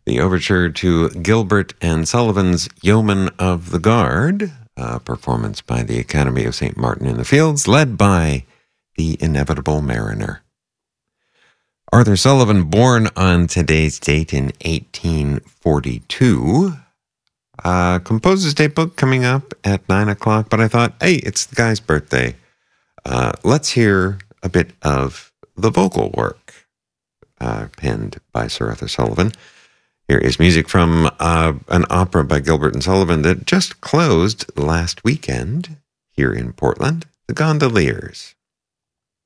The overture to Gilbert and Sullivan's Yeoman of the Guard, a performance by the Academy of St. Martin in the Fields, led by the Inevitable Mariner. Arthur Sullivan, born on today's date in 1842. Composer's Day book coming up at 9 o'clock, but I thought, hey, it's the guy's birthday. Let's hear a bit of the vocal work penned by Sir Arthur Sullivan. Here is music from an opera by Gilbert and Sullivan that just closed last weekend here in Portland, The Gondoliers.